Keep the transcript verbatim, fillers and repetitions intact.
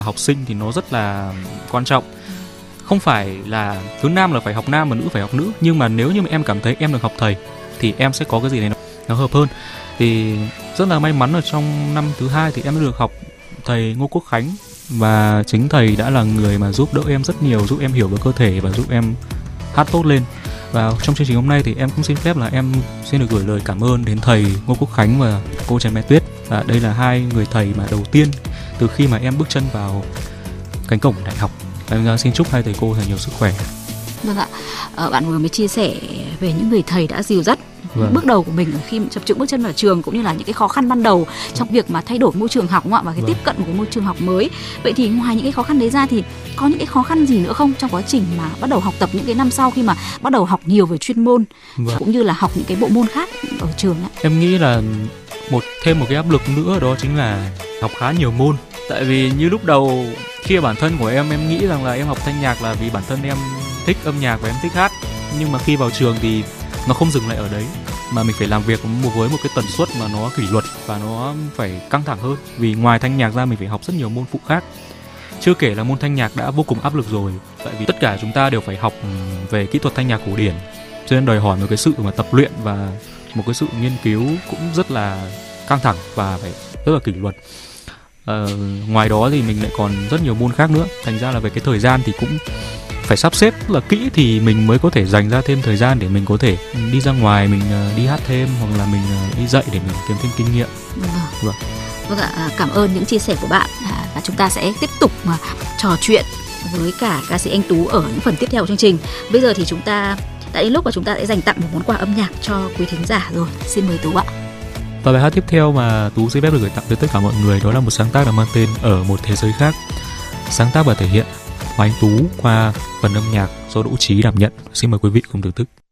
Học sinh thì nó rất là quan trọng. Không phải là thứ nam là phải học nam mà nữ phải học nữ, nhưng mà nếu như mà em cảm thấy em được học thầy thì em sẽ có cái gì đấy nó, nó hợp hơn. Thì rất là may mắn ở trong năm thứ hai thì em đã được học thầy Ngô Quốc Khánh, và chính thầy đã là người mà giúp đỡ em rất nhiều, giúp em hiểu về cơ thể và giúp em hát tốt lên. Và trong chương trình hôm nay thì em cũng xin phép là em xin được gửi lời cảm ơn đến thầy Ngô Quốc Khánh và cô Trần Mai Tuyết. Và đây là hai người thầy mà đầu tiên từ khi mà em bước chân vào cánh cổng đại học. Em xin chúc hai thầy cô thật nhiều sức khỏe. Vâng ạ, à, bạn vừa mới chia sẻ về những người thầy đã dìu dắt vâng. bước đầu của mình khi chập chững bước chân vào trường, cũng như là những cái khó khăn ban đầu trong việc mà thay đổi môi trường học đúng không ạ, và cái vâng. tiếp cận của môi trường học mới. Vậy thì ngoài những cái khó khăn đấy ra thì có những cái khó khăn gì nữa không trong quá trình mà bắt đầu học tập những cái năm sau, khi mà bắt đầu học nhiều về chuyên môn vâng. cũng như là học những cái bộ môn khác ở trường ấy? Em nghĩ là một thêm một cái áp lực nữa đó chính là học khá nhiều môn. Tại vì như lúc đầu khi bản thân của em em nghĩ rằng là em học thanh nhạc là vì bản thân em thích âm nhạc và em thích hát, nhưng mà khi vào trường thì nó không dừng lại ở đấy, mà mình phải làm việc với một cái tần suất mà nó kỷ luật và nó phải căng thẳng hơn. Vì ngoài thanh nhạc ra mình phải học rất nhiều môn phụ khác. Chưa kể là môn thanh nhạc đã vô cùng áp lực rồi, tại vì tất cả chúng ta đều phải học về kỹ thuật thanh nhạc cổ điển, cho nên đòi hỏi một cái sự mà tập luyện và một cái sự nghiên cứu cũng rất là căng thẳng và phải rất là kỷ luật. Ờ, ngoài đó thì mình lại còn rất nhiều môn khác nữa, thành ra là về cái thời gian thì cũng phải sắp xếp rất là kỹ thì mình mới có thể dành ra thêm thời gian để mình có thể đi ra ngoài, mình đi hát thêm hoặc là mình đi dạy để mình kiếm thêm kinh nghiệm. Vâng. Vâng. Vâng ạ, cảm ơn những chia sẻ của bạn. Và chúng ta sẽ tiếp tục mà trò chuyện với cả ca sĩ Anh Tú ở những phần tiếp theo của chương trình. Bây giờ thì chúng ta đã đến lúc mà chúng ta sẽ dành tặng một món quà âm nhạc cho quý thính giả rồi. Xin mời Tú ạ. Và bài hát tiếp theo mà Tú xin phép được gửi tặng tới tất cả mọi người đó là một sáng tác được mang tên Ở Một Thế Giới Khác. Sáng tác và thể hiện của anh Tú qua phần âm nhạc do Đỗ Trí đảm nhận. Xin mời quý vị cùng thưởng thức.